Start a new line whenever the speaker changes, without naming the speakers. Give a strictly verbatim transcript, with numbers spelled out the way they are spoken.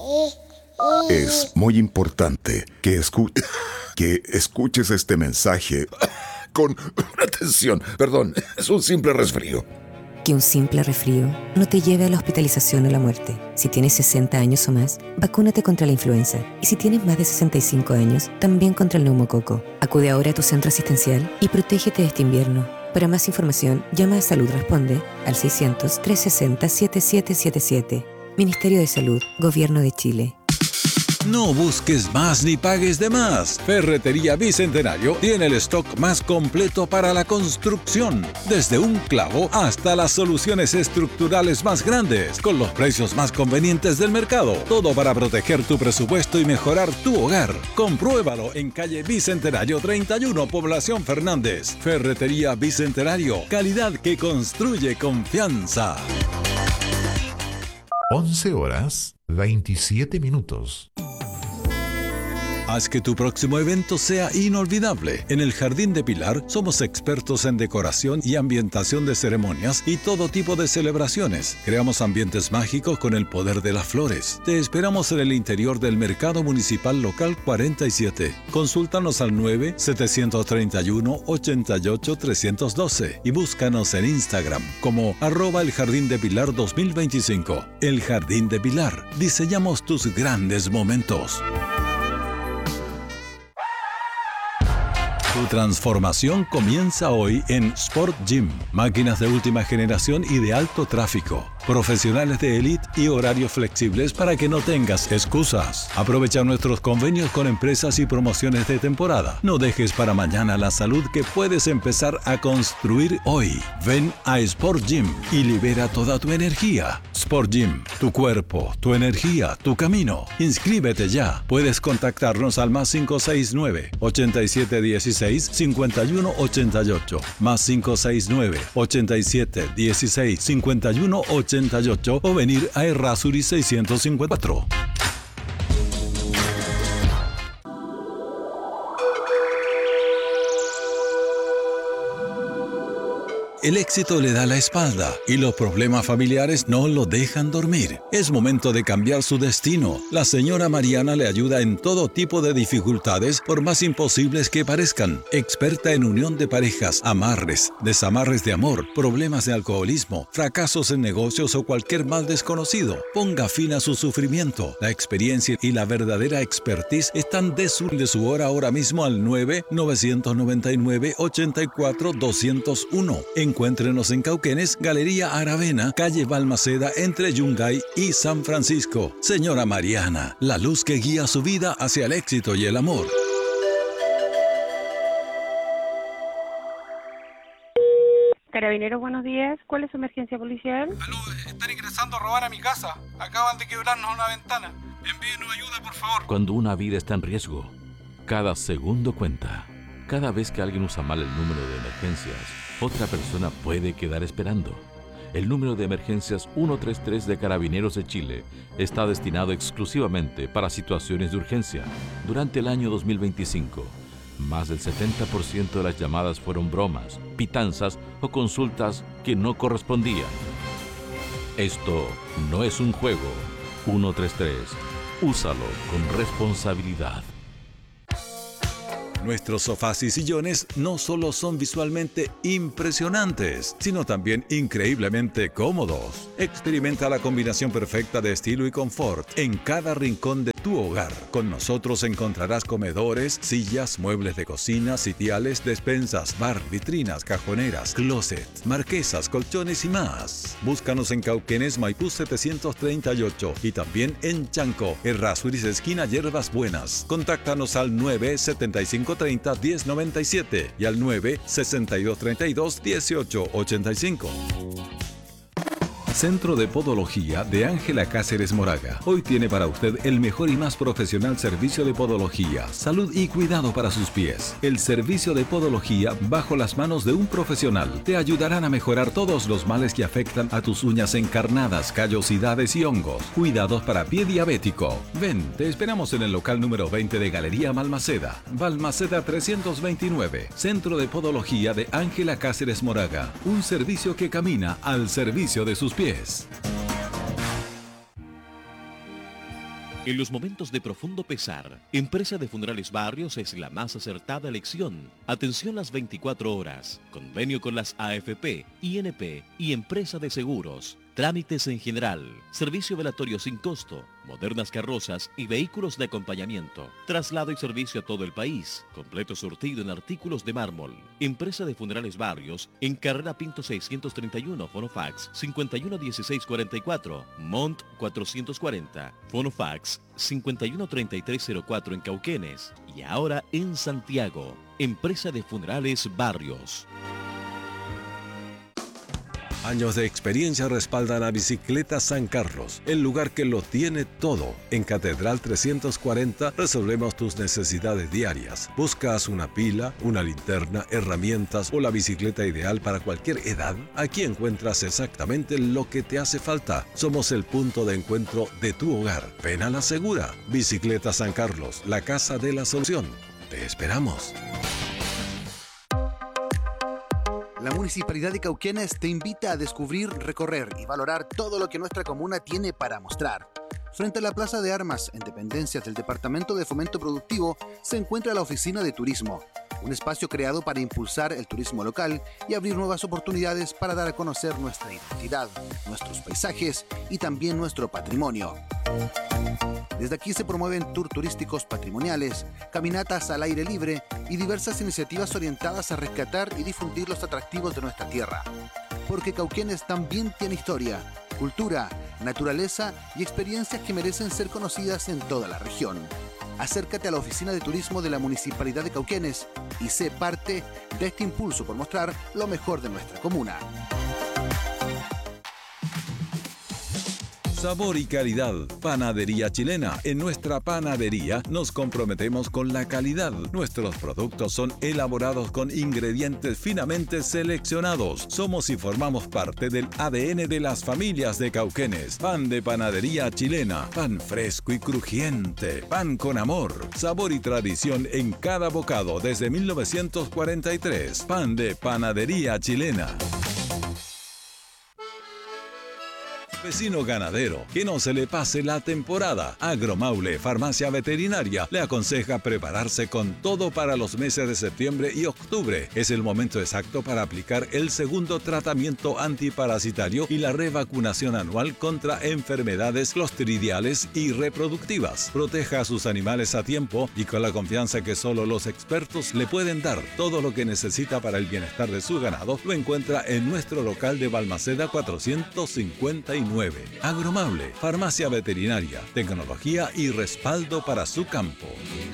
Es muy importante que, escu- que escuches este mensaje con atención. Perdón, es un simple resfrío.
Que un simple resfrío no te lleve a la hospitalización o la muerte. Si tienes sesenta años o más, vacúnate contra la influenza. Y si tienes más de sesenta y cinco años, también contra el neumococo. Acude ahora a tu centro asistencial y protégete de este invierno. Para más información, llama a Salud Responde al seiscientos, trescientos sesenta, setenta y siete setenta y siete. Ministerio de Salud, Gobierno de Chile.
No busques más ni pagues de más. Ferretería Bicentenario tiene el stock más completo para la construcción. Desde un clavo hasta las soluciones estructurales más grandes, con los precios más convenientes del mercado. Todo para proteger tu presupuesto y mejorar tu hogar. Compruébalo en calle Bicentenario treinta y uno, Población Fernández. Ferretería Bicentenario, calidad que construye confianza.
once horas, veintisiete minutos.
Haz que tu próximo evento sea inolvidable. En el Jardín de Pilar somos expertos en decoración y ambientación de ceremonias y todo tipo de celebraciones. Creamos ambientes mágicos con el poder de las flores. Te esperamos en el interior del Mercado Municipal Local cuarenta y siete. Consúltanos al nueve, setecientos treinta y uno, ochenta y ocho, trescientos doce y búscanos en Instagram como arroba el Jardín de Pilar dos mil veinticinco. El Jardín de Pilar. Diseñamos tus grandes momentos. Tu transformación comienza hoy en Sport Gym. Máquinas de última generación y de alto tráfico. Profesionales de élite y horarios flexibles para que no tengas excusas. Aprovecha nuestros convenios con empresas y promociones de temporada. No dejes para mañana la salud que puedes empezar a construir hoy. Ven a Sport Gym y libera toda tu energía. Sport Gym, tu cuerpo, tu energía, tu camino. Inscríbete ya. Puedes contactarnos al más cinco seis nueve, ochenta y siete dieciséis, cincuenta y uno ochenta y ocho. Más cinco seis nueve, ochenta y siete dieciséis, cincuenta y uno ochenta y ocho o venir a Errázuriz seiscientos cincuenta y cuatro. El éxito le da la espalda y los problemas familiares no lo dejan dormir. Es momento de cambiar su destino. La señora Mariana le ayuda en todo tipo de dificultades, por más imposibles que parezcan. Experta en unión de parejas, amarres, desamarres de amor, problemas de alcoholismo, fracasos en negocios o cualquier mal desconocido. Ponga fin a su sufrimiento. La experiencia y la verdadera expertise están de su, de su hora ahora mismo al nueve, novecientos noventa y nueve, ochenta y cuatro, doscientos uno. Encuéntrenos en Cauquenes, Galería Aravena, calle Balmaceda, entre Yungay y San Francisco. Señora Mariana, la luz que guía su vida hacia el éxito y el amor.
Carabineros, buenos días. ¿Cuál es su emergencia policial?
Aló, están ingresando a robar a mi casa. Acaban de quebrarnos una ventana. Envíenos ayuda, por favor.
Cuando una vida está en riesgo, cada segundo cuenta. Cada vez que alguien usa mal el número de emergencias, otra persona puede quedar esperando. El número de emergencias ciento treinta y tres de Carabineros de Chile está destinado exclusivamente para situaciones de urgencia. Durante el año dos mil veinticinco, más del setenta por ciento de las llamadas fueron bromas, pitanzas o consultas que no correspondían. Esto no es un juego. ciento treinta y tres. Úsalo con responsabilidad.
Nuestros sofás y sillones no solo son visualmente impresionantes, sino también increíblemente cómodos. Experimenta la combinación perfecta de estilo y confort en cada rincón de tu hogar. Con nosotros encontrarás comedores, sillas, muebles de cocina, sitiales, despensas, bar, vitrinas, cajoneras, closet, marquesas, colchones y más. Búscanos en Cauquenes, Maipú setecientos treinta y ocho y también en Chanco, Errázuriz, esquina Hierbas Buenas. Contáctanos al nueve, setenta y cinco, treinta, diez noventa y siete y al nueve, sesenta y dos, treinta y dos, dieciocho ochenta y cinco. Centro de Podología de Ángela Cáceres Moraga. Hoy tiene para usted el mejor y más profesional servicio de podología, salud y cuidado para sus pies. El servicio de podología bajo las manos de un profesional te ayudarán a mejorar todos los males que afectan a tus uñas encarnadas, callosidades y hongos. Cuidados para pie diabético. Ven, te esperamos en el local número veinte de Galería Balmaceda. Balmaceda trescientos veintinueve. Centro de Podología de Ángela Cáceres Moraga. Un servicio que camina al servicio de sus pies.
En los momentos de profundo pesar, Empresa de Funerales Barrios es la más acertada elección. Atención las veinticuatro horas. Convenio con las A F P, I N P y Empresa de Seguros. Trámites en general. Servicio velatorio sin costo. Modernas carrozas y vehículos de acompañamiento. Traslado y servicio a todo el país. Completo surtido en artículos de mármol. Empresa de Funerales Barrios en Carrera Pinto seiscientos treinta y uno. Fonofax cincuenta y uno dieciséis cuarenta y cuatro. Mont cuatrocientos cuarenta. Fonofax cincuenta y uno treinta y tres cero cuatro en Cauquenes. Y ahora en Santiago. Empresa de Funerales Barrios.
Años de experiencia respaldan a Bicicleta San Carlos, el lugar que lo tiene todo. En Catedral trescientos cuarenta resolvemos tus necesidades diarias. ¿Buscas una pila, una linterna, herramientas o la bicicleta ideal para cualquier edad? Aquí encuentras exactamente lo que te hace falta. Somos el punto de encuentro de tu hogar. Ven a la segura. Bicicleta San Carlos, la casa de la solución. Te esperamos.
La Municipalidad de Cauquenes te invita a descubrir, recorrer y valorar todo lo que nuestra comuna tiene para mostrar. Frente a la Plaza de Armas, en dependencias del Departamento de Fomento Productivo, se encuentra la Oficina de Turismo, un espacio creado para impulsar el turismo local y abrir nuevas oportunidades para dar a conocer nuestra identidad, nuestros paisajes y también nuestro patrimonio. Desde aquí se promueven tours turísticos patrimoniales, caminatas al aire libre y diversas iniciativas orientadas a rescatar y difundir los atractivos de nuestra tierra. Porque Cauquenes también tiene historia, cultura, naturaleza y experiencias que merecen ser conocidas en toda la región. Acércate a la Oficina de Turismo de la Municipalidad de Cauquenes y sé parte de este impulso por mostrar lo mejor de nuestra comuna.
Sabor y calidad. Panadería Chilena. En nuestra panadería nos comprometemos con la calidad. Nuestros productos son elaborados con ingredientes finamente seleccionados. Somos y formamos parte del A D N de las familias de Cauquenes. Pan de Panadería Chilena. Pan fresco y crujiente. Pan con amor. Sabor y tradición en cada bocado desde mil novecientos cuarenta y tres. Pan de Panadería Chilena. Vecino ganadero, que no se le pase la temporada. Agromaule, farmacia veterinaria, le aconseja prepararse con todo para los meses de septiembre y octubre. Es el momento exacto para aplicar el segundo tratamiento antiparasitario y la revacunación anual contra enfermedades clostridiales y reproductivas. Proteja a sus animales a tiempo y con la confianza que solo los expertos le pueden dar. Todo lo que necesita para el bienestar de su ganado lo encuentra en nuestro local de Balmaceda cuatrocientos cincuenta y nueve. Agromable, farmacia veterinaria, tecnología y respaldo para su campo.